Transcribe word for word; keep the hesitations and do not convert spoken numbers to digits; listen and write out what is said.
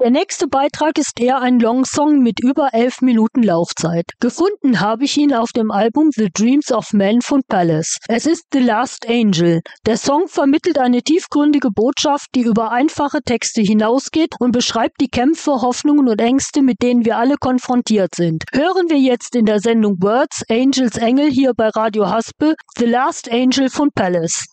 Der nächste Beitrag ist eher ein Longsong mit über elf Minuten Laufzeit. Gefunden habe ich ihn auf dem Album The Dreams of Men von Palace. Es ist The Last Angel. Der Song vermittelt eine tiefgründige Botschaft, die über einfache Texte hinausgeht und beschreibt die Kämpfe, Hoffnungen und Ängste, mit denen wir alle konfrontiert sind. Hören wir jetzt in der Sendung Words, Angels Engel hier bei Radio Haspe, The Last Angel von Palace.